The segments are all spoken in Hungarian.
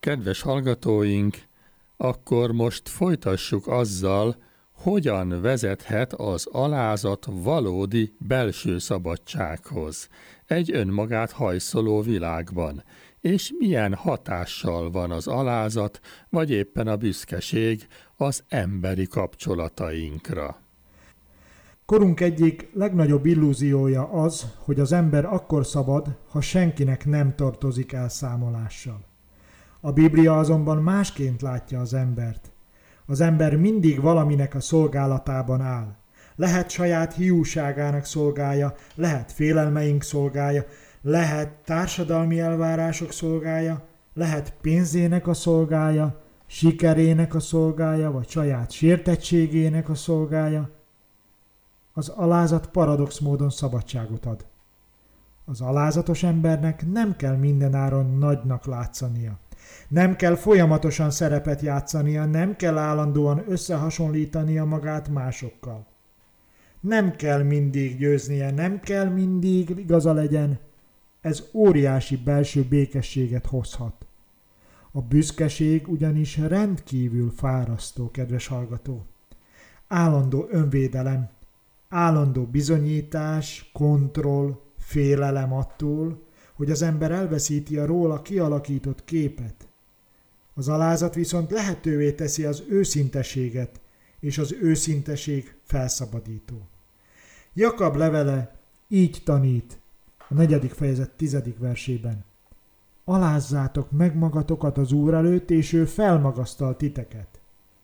Kedves hallgatóink, akkor most folytassuk azzal, hogyan vezethet az alázat valódi belső szabadsághoz egy önmagát hajszoló világban, és milyen hatással van az alázat, vagy éppen a büszkeség az emberi kapcsolatainkra. Korunk egyik legnagyobb illúziója az, hogy az ember akkor szabad, ha senkinek nem tartozik elszámolással. A Biblia azonban másként látja az embert. Az ember mindig valaminek a szolgálatában áll. Lehet saját hiúságának szolgálja, lehet félelmeink szolgálja, lehet társadalmi elvárások szolgálja, lehet pénzének a szolgálja, sikerének a szolgálja, vagy saját sértettségének a szolgálja. Az alázat paradox módon szabadságot ad. Az alázatos embernek nem kell mindenáron nagynak látszania. Nem kell folyamatosan szerepet játszania, nem kell állandóan összehasonlítania magát másokkal. Nem kell mindig győznie, nem kell mindig igaza legyen. Ez óriási belső békességet hozhat. A büszkeség ugyanis rendkívül fárasztó, kedves hallgató. Állandó önvédelem, állandó bizonyítás, kontroll, félelem attól, hogy az ember elveszíti a róla kialakított képet. Az alázat viszont lehetővé teszi az őszinteséget, és az őszinteség felszabadító. Jakab levele így tanít a 4. fejezet 10. versében. Alázzátok meg magatokat az Úr előtt, és ő felmagasztal titeket.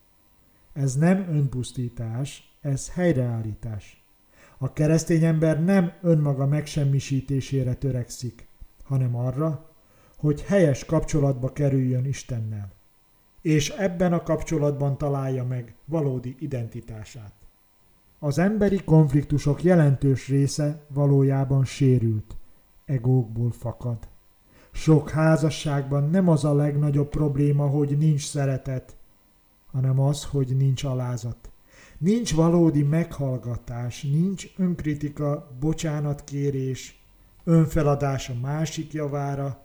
Ez nem önpusztítás, ez helyreállítás. A keresztény ember nem önmaga megsemmisítésére törekszik, hanem arra, hogy helyes kapcsolatba kerüljön Istennel, és ebben a kapcsolatban találja meg valódi identitását. Az emberi konfliktusok jelentős része valójában sérült, egókból fakad. Sok házasságban nem az a legnagyobb probléma, hogy nincs szeretet, hanem az, hogy nincs alázat. Nincs valódi meghallgatás, nincs önkritika, bocsánatkérés, önfeladás a másik javára.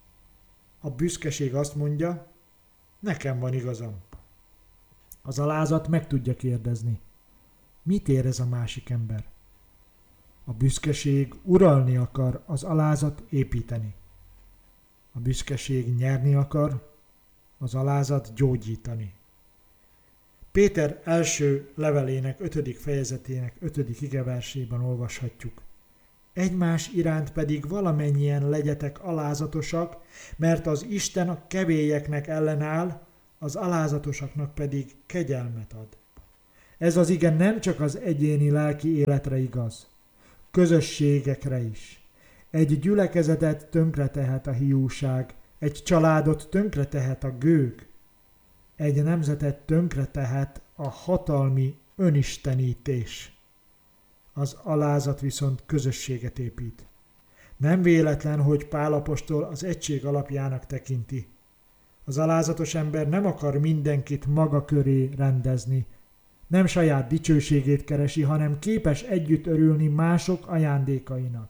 A büszkeség azt mondja, nekem van igazam. Az alázat meg tudja kérdezni, mit érez a másik ember? A büszkeség uralni akar, az alázat építeni. A büszkeség nyerni akar, az alázat gyógyítani. Péter első levelének 5. fejezetének 5. igeversében olvashatjuk. Egymás iránt pedig valamennyien legyetek alázatosak, mert az Isten a kevélyeknek ellenáll, az alázatosaknak pedig kegyelmet ad. Ez az ige nem csak az egyéni lelki életre igaz, közösségekre is. Egy gyülekezetet tönkretehet a hiúság, egy családot tönkretehet a gőg, egy nemzetet tönkretehet a hatalmi önistenítés. Az alázat viszont közösséget épít. Nem véletlen, hogy Pál apostol az egység alapjának tekinti. Az alázatos ember nem akar mindenkit maga köré rendezni. Nem saját dicsőségét keresi, hanem képes együtt örülni mások ajándékainak.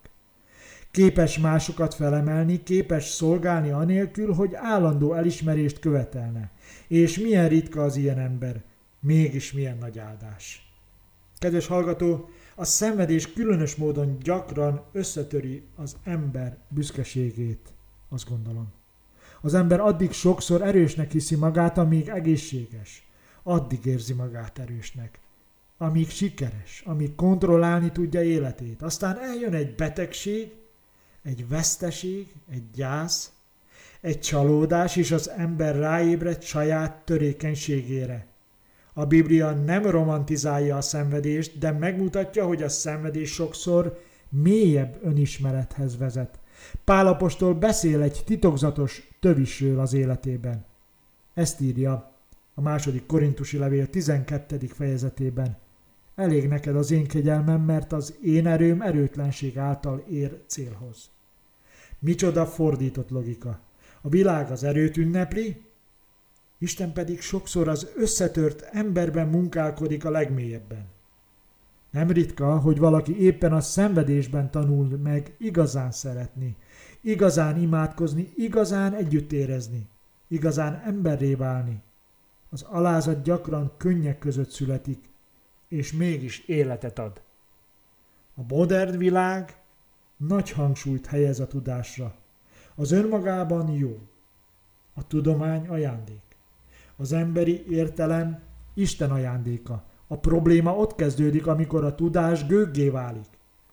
Képes másokat felemelni, képes szolgálni anélkül, hogy állandó elismerést követelne. És milyen ritka az ilyen ember, mégis milyen nagy áldás. Kedves hallgató, a szenvedés különös módon gyakran összetöri az ember büszkeségét, azt gondolom. Az ember addig sokszor erősnek hiszi magát, amíg egészséges. Addig érzi magát erősnek. Amíg sikeres, amíg kontrollálni tudja életét. Aztán eljön egy betegség, egy veszteség, egy gyász, egy csalódás, és az ember ráébred saját törékenységére. A Biblia nem romantizálja a szenvedést, de megmutatja, hogy a szenvedés sokszor mélyebb önismerethez vezet. Pál apostol beszél egy titokzatos tövisről az életében. Ezt írja a 2. Korintusi levél 12. fejezetében. Elég neked az én kegyelmem, mert az én erőm erőtlenség által ér célhoz. Micsoda fordított logika. A világ az erőt ünnepli, Isten pedig sokszor az összetört emberben munkálkodik a legmélyebben. Nem ritka, hogy valaki éppen a szenvedésben tanul meg igazán szeretni, igazán imádkozni, igazán együtt érezni. igazán emberré válni. Az alázat gyakran könnyek között születik, és mégis életet ad. A modern világ nagy hangsúlyt helyez a tudásra. Az önmagában jó. A tudomány ajándék. Az emberi értelem Isten ajándéka. A probléma ott kezdődik, amikor a tudás gőggé válik.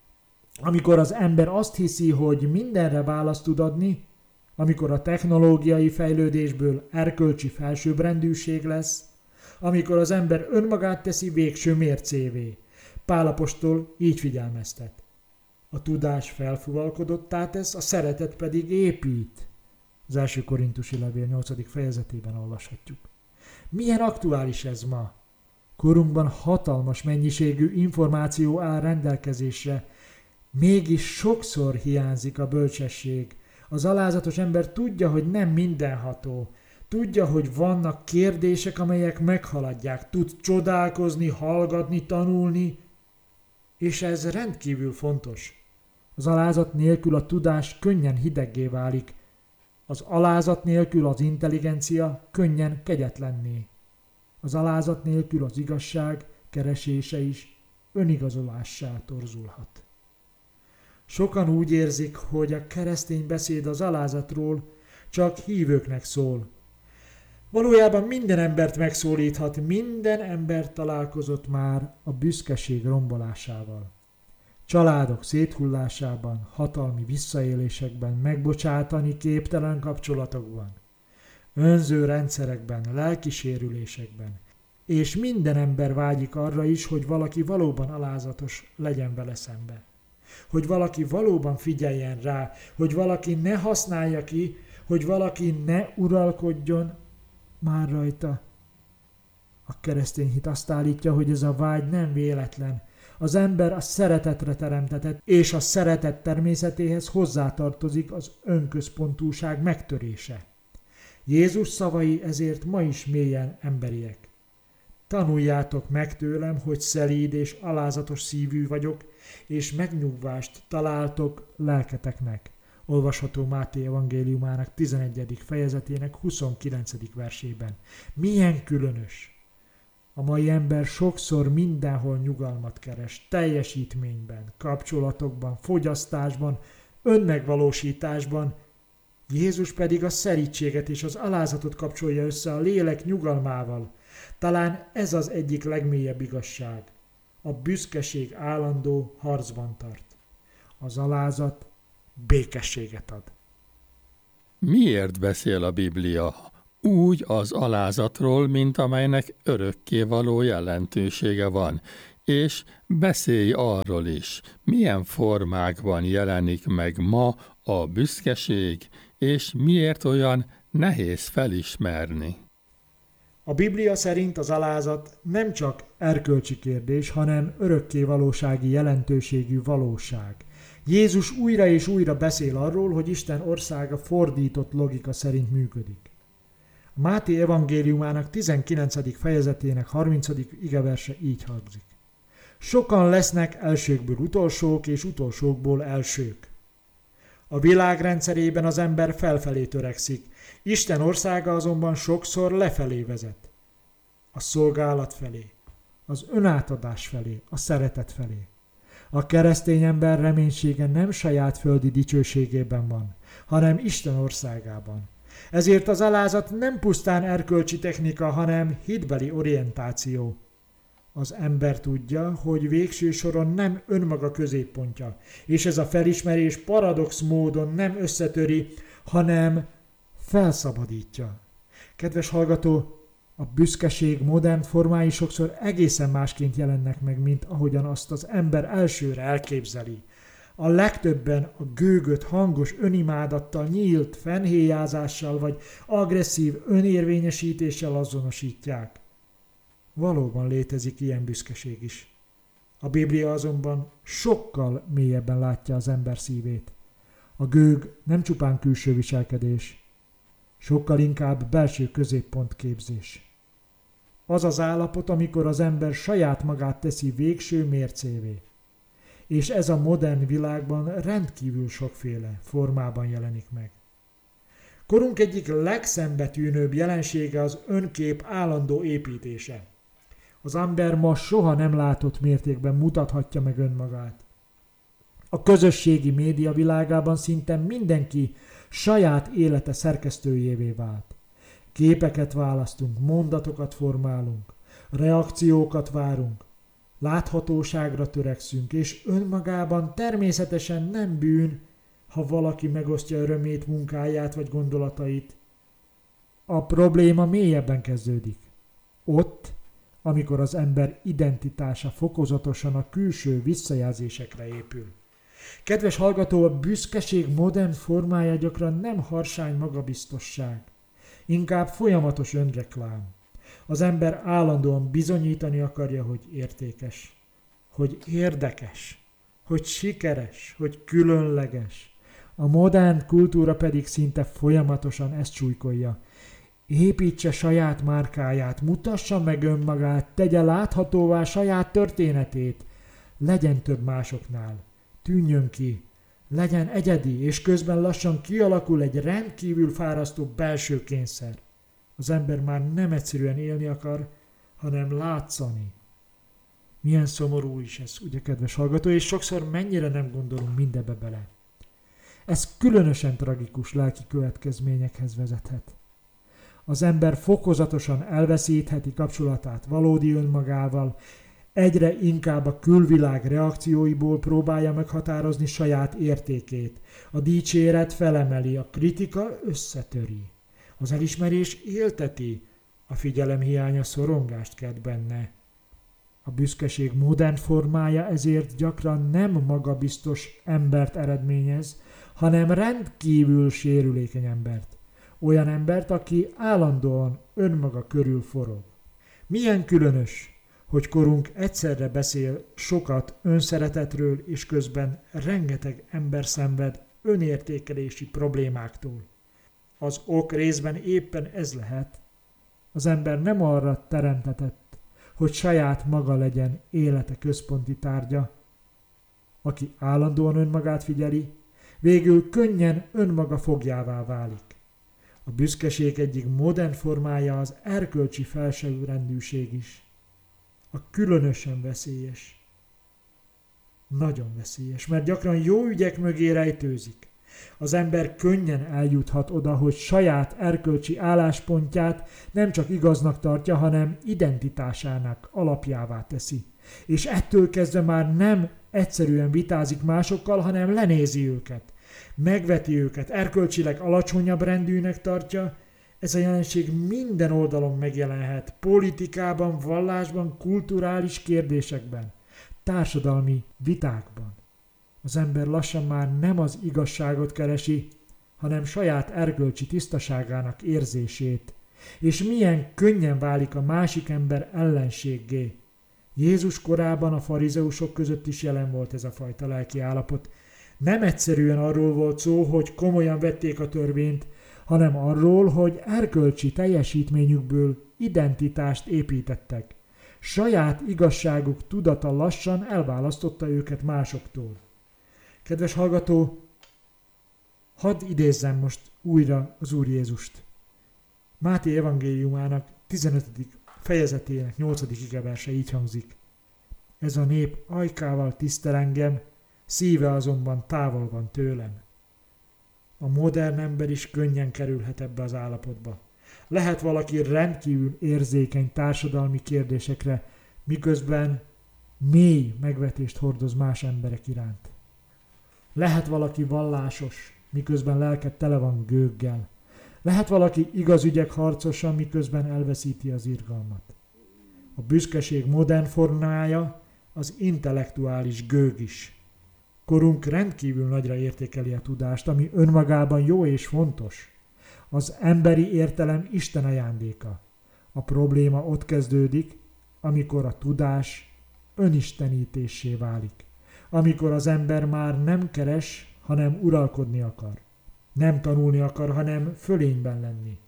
Amikor az ember azt hiszi, hogy mindenre választ tud adni, amikor a technológiai fejlődésből erkölcsi felsőbbrendűség lesz, amikor az ember önmagát teszi végső mércévé. Pál apostol így figyelmeztet. A tudás felfuvalkodottá tesz, a szeretet pedig épít. Az 1. Korintusi levél 8. fejezetében olvashatjuk. Milyen aktuális ez ma? Korunkban hatalmas mennyiségű információ áll rendelkezésre, mégis sokszor hiányzik a bölcsesség. Az alázatos ember tudja, hogy nem mindenható. Tudja, hogy vannak kérdések, amelyek meghaladják. Tud csodálkozni, hallgatni, tanulni, és ez rendkívül fontos. Az alázat nélkül a tudás könnyen hideggé válik. Az alázat nélkül az intelligencia könnyen kegyetlenné. Az alázat nélkül az igazság keresése is önigazolássá torzulhat. Sokan úgy érzik, hogy a keresztény beszéd az alázatról csak hívőknek szól. Valójában minden embert megszólíthat, minden ember találkozott már a büszkeség rombolásával. Családok széthullásában, hatalmi visszaélésekben, megbocsátani képtelen kapcsolatokban, önző rendszerekben, lelkisérülésekben, és minden ember vágyik arra is, hogy valaki valóban alázatos legyen vele szembe. Hogy valaki valóban figyeljen rá, hogy valaki ne használja ki, hogy valaki ne uralkodjon már rajta. A keresztény hit azt állítja, hogy ez a vágy nem véletlen. Az ember a szeretetre teremtetett, és a szeretet természetéhez hozzátartozik az önközpontúság megtörése. Jézus szavai ezért ma is mélyen emberiek. Tanuljátok meg tőlem, hogy szelíd és alázatos szívű vagyok, és megnyugvást találtok lelketeknek. Olvasható Máté evangéliumának 11. fejezetének 29. versében. Milyen különös! A mai ember sokszor mindenhol nyugalmat keres, teljesítményben, kapcsolatokban, fogyasztásban, önmegvalósításban, Jézus pedig a szerítséget és az alázatot kapcsolja össze a lélek nyugalmával. Talán ez az egyik legmélyebb igazság. A büszkeség állandó harcban tart. Az alázat békességet ad. Miért beszél a Biblia úgy az alázatról, mint amelynek örökkévaló jelentősége van, és beszélj arról is, milyen formákban jelenik meg ma a büszkeség, és miért olyan nehéz felismerni? A Biblia szerint az alázat nem csak erkölcsi kérdés, hanem örökkévalósági jelentőségű valóság. Jézus újra és újra beszél arról, hogy Isten országa fordított logika szerint működik. A Máté evangéliumának 19. fejezetének 30. igeverse így hangzik. Sokan lesznek elsőkből utolsók, és utolsókból elsők. A világ rendszerében az ember felfelé törekszik, Isten országa azonban sokszor lefelé vezet. A szolgálat felé, az önátadás felé, a szeretet felé. A keresztény ember reménysége nem saját földi dicsőségében van, hanem Isten országában. Ezért az alázat nem pusztán erkölcsi technika, hanem hitbeli orientáció. Az ember tudja, hogy végső soron nem önmaga középpontja, és ez a felismerés paradox módon nem összetöri, hanem felszabadítja. Kedves hallgató, a büszkeség modern formái sokszor egészen másként jelennek meg, mint ahogyan azt az ember elsőre elképzeli. A legtöbben a gőgöt hangos önimádattal, nyílt fennhéjázással vagy agresszív önérvényesítéssel azonosítják. Valóban létezik ilyen büszkeség is. A Biblia azonban sokkal mélyebben látja az ember szívét. A gőg nem csupán külső viselkedés, sokkal inkább belső középpontképzés. Az az állapot, amikor az ember saját magát teszi végső mércévé. És ez a modern világban rendkívül sokféle formában jelenik meg. Korunk egyik legszembetűnőbb jelensége az önkép állandó építése. Az ember ma soha nem látott mértékben mutathatja meg önmagát. A közösségi média világában szinte mindenki saját élete szerkesztőjévé vált. Képeket választunk, mondatokat formálunk, reakciókat várunk, láthatóságra törekszünk, és önmagában természetesen nem bűn, ha valaki megosztja örömét, munkáját vagy gondolatait. A probléma mélyebben kezdődik. Ott, amikor az ember identitása fokozatosan a külső visszajelzésekre épül. Kedves hallgató, a büszkeség modern formája gyakran nem harsány magabiztosság, inkább folyamatos önreklám. Az ember állandóan bizonyítani akarja, hogy értékes, hogy érdekes, hogy sikeres, hogy különleges. A modern kultúra pedig szinte folyamatosan ezt súlykolja. Építse saját márkáját, mutassa meg önmagát, tegye láthatóvá saját történetét, legyen több másoknál, tűnjön ki, legyen egyedi, és közben lassan kialakul egy rendkívül fárasztó belső kényszer. Az ember már nem egyszerűen élni akar, hanem látszani. Milyen szomorú is ez, ugye, kedves hallgató, és sokszor mennyire nem gondolunk mindebbe bele. Ez különösen tragikus lelki következményekhez vezethet. Az ember fokozatosan elveszítheti kapcsolatát valódi önmagával, egyre inkább a külvilág reakcióiból próbálja meghatározni saját értékét. A dicséret felemeli, a kritika összetöri. Az elismerés élteti, a figyelem hiánya szorongást kelt benne. A büszkeség modern formája ezért gyakran nem magabiztos embert eredményez, hanem rendkívül sérülékeny embert. Olyan embert, aki állandóan önmaga körül forog. Milyen különös, hogy korunk egyszerre beszél sokat önszeretetről, és közben rengeteg ember szenved önértékelési problémáktól. Az ok részben éppen ez lehet. Az ember nem arra teremtetett, hogy saját maga legyen élete központi tárgya. Aki állandóan önmagát figyeli, végül könnyen önmaga fogjává válik. A büszkeség egyik modern formája az erkölcsi felsőrendűség is. A különösen veszélyes. Nagyon veszélyes, mert gyakran jó ügyek mögé rejtőzik. Az ember könnyen eljuthat oda, hogy saját erkölcsi álláspontját nem csak igaznak tartja, hanem identitásának alapjává teszi. És ettől kezdve már nem egyszerűen vitázik másokkal, hanem lenézi őket. Megveti őket, erkölcsileg alacsonyabb rendűnek tartja. Ez a jelenség minden oldalon megjelenhet, politikában, vallásban, kulturális kérdésekben, társadalmi vitákban. Az ember lassan már nem az igazságot keresi, hanem saját erkölcsi tisztaságának érzését, és milyen könnyen válik a másik ember ellenséggé. Jézus korában a farizeusok között is jelen volt ez a fajta lelki állapot. Nem egyszerűen arról volt szó, hogy komolyan vették a törvényt, hanem arról, hogy erkölcsi teljesítményükből identitást építettek. Saját igazságuk tudata lassan elválasztotta őket másoktól. Kedves hallgató, hadd idézzem most újra az Úr Jézust. Máté evangéliumának 15. fejezetének 8. igeverse így hangzik. Ez a nép ajkával tisztel engem, szíve azonban távol van tőlem. A modern ember is könnyen kerülhet ebbe az állapotba. Lehet valaki rendkívül érzékeny társadalmi kérdésekre, miközben mély megvetést hordoz más emberek iránt. Lehet valaki vallásos, miközben lelke tele van gőggel. Lehet valaki igazügyek harcosa, miközben elveszíti az irgalmat. A büszkeség modern formája az intellektuális gőg is. Korunk rendkívül nagyra értékeli a tudást, ami önmagában jó és fontos. Az emberi értelem Isten ajándéka. A probléma ott kezdődik, amikor a tudás önistenítésé válik. Amikor az ember már nem keres, hanem uralkodni akar. Nem tanulni akar, hanem fölényben lenni.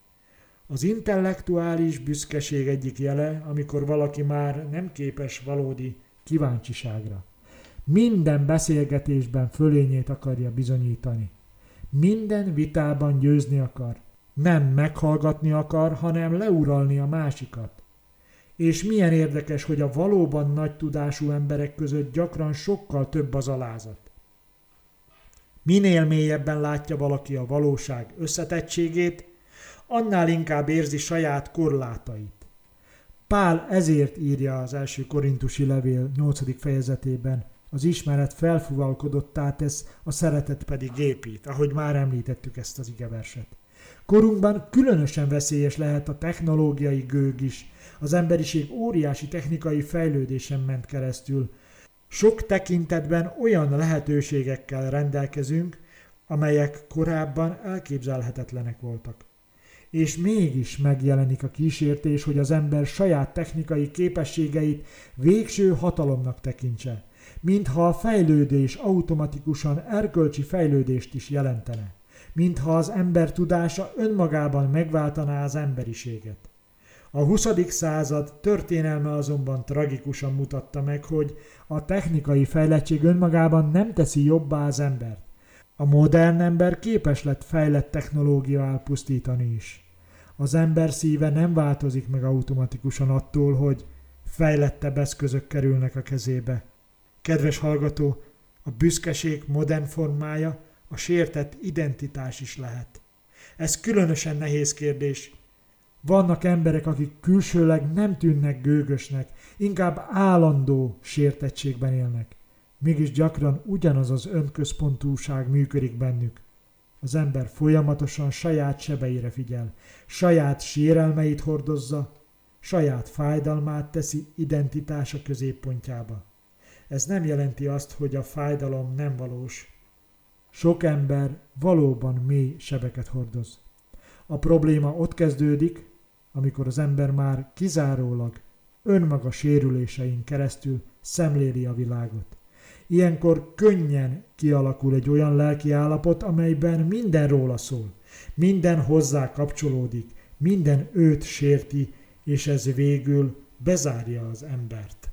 Az intellektuális büszkeség egyik jele, amikor valaki már nem képes valódi kíváncsiságra. Minden beszélgetésben fölényét akarja bizonyítani. Minden vitában győzni akar. Nem meghallgatni akar, hanem leuralni a másikat. És milyen érdekes, hogy a valóban nagy tudású emberek között gyakran sokkal több az alázat. Minél mélyebben látja valaki a valóság összetettségét, annál inkább érzi saját korlátait. Pál ezért írja az első korintusi levél 8. fejezetében: az ismeret felfúvalkodottá tesz, a szeretet pedig épít, ahogy már említettük ezt az igeverset. Korunkban különösen veszélyes lehet a technológiai gőg is. Az emberiség óriási technikai fejlődésen ment keresztül. Sok tekintetben olyan lehetőségekkel rendelkezünk, amelyek korábban elképzelhetetlenek voltak. És mégis megjelenik a kísértés, hogy az ember saját technikai képességeit végső hatalomnak tekintse, mintha a fejlődés automatikusan erkölcsi fejlődést is jelentene, mintha az ember tudása önmagában megváltaná az emberiséget. A 20. század történelme azonban tragikusan mutatta meg, hogy a technikai fejlettség önmagában nem teszi jobbá az embert. A modern ember képes lett fejlett technológiával pusztítani is. Az ember szíve nem változik meg automatikusan attól, hogy fejlettebb eszközök kerülnek a kezébe. Kedves hallgató, a büszkeség modern formája a sértett identitás is lehet. Ez különösen nehéz kérdés. Vannak emberek, akik külsőleg nem tűnnek gőgösnek, inkább állandó sértettségben élnek. Mégis gyakran ugyanaz az önközpontúság működik bennük. Az ember folyamatosan saját sebeire figyel, saját sérelmeit hordozza, saját fájdalmát teszi identitása középpontjába. Ez nem jelenti azt, hogy a fájdalom nem valós. Sok ember valóban mély sebeket hordoz. A probléma ott kezdődik, amikor az ember már kizárólag önmaga sérülésein keresztül szemléli a világot. Ilyenkor könnyen kialakul egy olyan lelki állapot, amelyben minden róla szól, minden hozzá kapcsolódik, minden őt sérti, és ez végül bezárja az embert.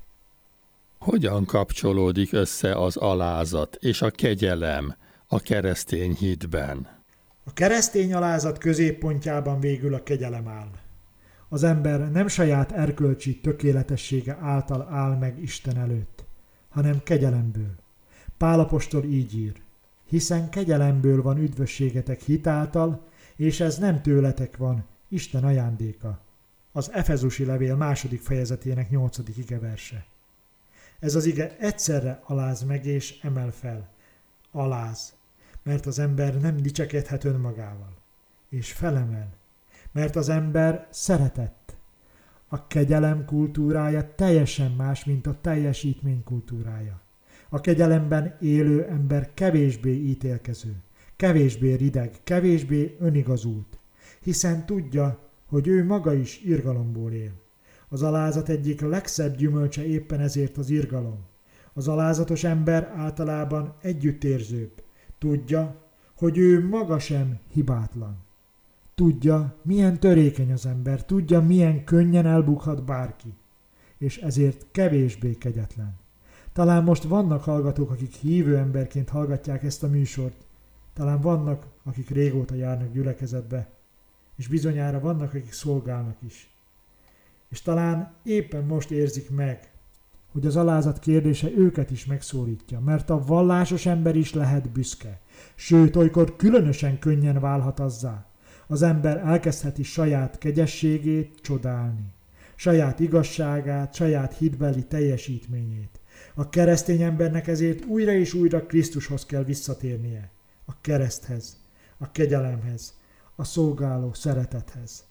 Hogyan kapcsolódik össze az alázat és a kegyelem a keresztény hitben? A keresztény alázat középpontjában végül a kegyelem áll. Az ember nem saját erkölcsi tökéletessége által áll meg Isten előtt, hanem kegyelemből. Pál apostol így ír: hiszen kegyelemből van üdvösségetek hitáltal, és ez nem tőletek van, Isten ajándéka. Az Efezusi levél 2. fejezetének 8. igeverse. Ez az ige egyszerre aláz meg és emel fel. Aláz, mert az ember nem dicsekedhet önmagával, és felemel, mert az ember szeretett. A kegyelem kultúrája teljesen más, mint a teljesítmény kultúrája. A kegyelemben élő ember kevésbé ítélkező, kevésbé rideg, kevésbé önigazult, hiszen tudja, hogy ő maga is irgalomból él. Az alázat egyik legszebb gyümölcse éppen ezért az irgalom. Az alázatos ember általában együttérzőbb. Tudja, hogy ő maga sem hibátlan. Tudja, milyen törékeny az ember, tudja, milyen könnyen elbukhat bárki, és ezért kevésbé kegyetlen. Talán most vannak hallgatók, akik hívő emberként hallgatják ezt a műsort, talán vannak, akik régóta járnak gyülekezetbe, és bizonyára vannak, akik szolgálnak is. És talán éppen most érzik meg, hogy az alázat kérdése őket is megszólítja, mert a vallásos ember is lehet büszke, sőt, olykor különösen könnyen válhat azzá. Az ember elkezdheti saját kegyességét csodálni, saját igazságát, saját hitbeli teljesítményét. A keresztény embernek ezért újra és újra Krisztushoz kell visszatérnie, a kereszthez, a kegyelemhez, a szolgáló szeretethez.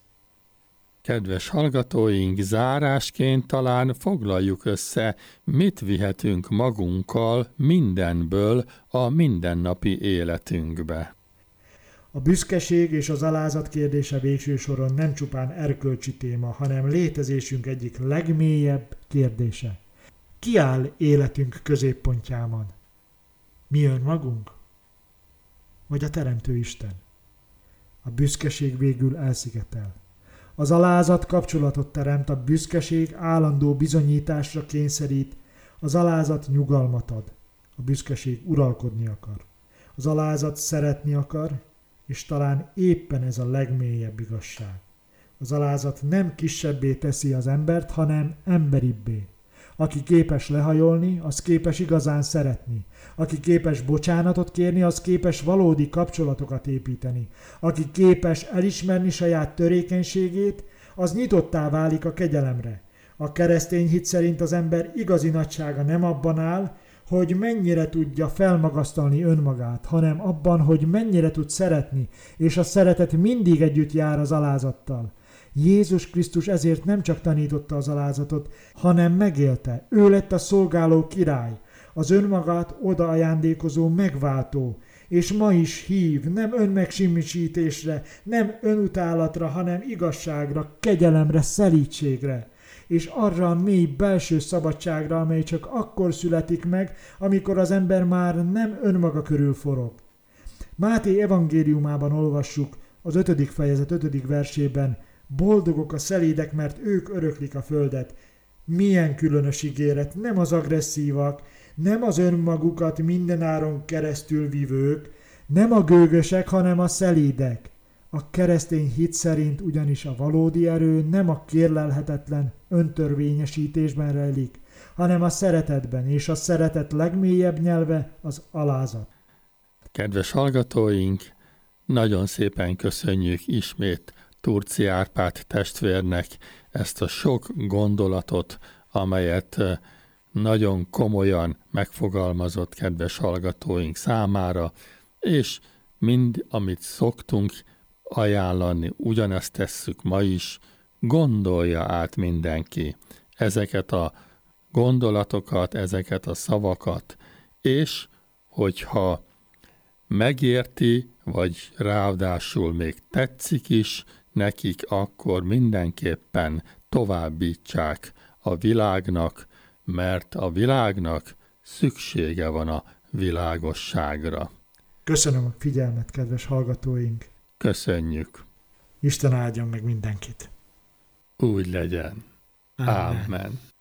Kedves hallgatóink, zárásként talán foglaljuk össze, mit vihetünk magunkkal mindenből a mindennapi életünkbe. A büszkeség és az alázat kérdése végső soron nem csupán erkölcsi téma, hanem létezésünk egyik legmélyebb kérdése. Ki áll életünk középpontjában? Mi önmagunk? Vagy a Teremtő Isten? A büszkeség végül elszigetel. Az alázat kapcsolatot teremt, a büszkeség állandó bizonyításra kényszerít, az alázat nyugalmat ad, a büszkeség uralkodni akar. Az alázat szeretni akar, és talán éppen ez a legmélyebb igazság. Az alázat nem kisebbé teszi az embert, hanem emberibbé. Aki képes lehajolni, az képes igazán szeretni. Aki képes bocsánatot kérni, az képes valódi kapcsolatokat építeni. Aki képes elismerni saját törékenységét, az nyitottá válik a kegyelemre. A keresztény hit szerint az ember igazi nagysága nem abban áll, hogy mennyire tudja felmagasztalni önmagát, hanem abban, hogy mennyire tud szeretni, és a szeretet mindig együtt jár az alázattal. Jézus Krisztus ezért nem csak tanította az alázatot, hanem megélte. Ő lett a szolgáló király, az önmagát odaajándékozó megváltó, és ma is hív nem önmegsemmisítésre, nem önutálatra, hanem igazságra, kegyelemre, szelídségre, és arra a mély belső szabadságra, amely csak akkor születik meg, amikor az ember már nem önmaga körül forog. Máté evangéliumában olvassuk az 5. fejezet 5. versében: boldogok a szelídek, mert ők öröklik a földet. Milyen különös ígéret, nem az agresszívak, nem az önmagukat mindenáron keresztül vivők, nem a gőgösek, hanem a szelídek. A keresztény hit szerint ugyanis a valódi erő nem a kérlelhetetlen öntörvényesítésben rejlik, hanem a szeretetben, és a szeretet legmélyebb nyelve az alázat. Kedves hallgatóink, nagyon szépen köszönjük ismét Turci Árpád testvérnek ezt a sok gondolatot, amelyet nagyon komolyan megfogalmazott kedves hallgatóink számára, és mind, amit szoktunk ajánlani, ugyanezt tesszük ma is, gondolja át mindenki ezeket a gondolatokat, ezeket a szavakat, és hogyha megérti, vagy ráadásul még tetszik is nekik, akkor mindenképpen továbbítsák a világnak, mert a világnak szüksége van a világosságra. Köszönöm a figyelmet, kedves hallgatóink! Köszönjük! Isten áldjon meg mindenkit! Úgy legyen. Amen.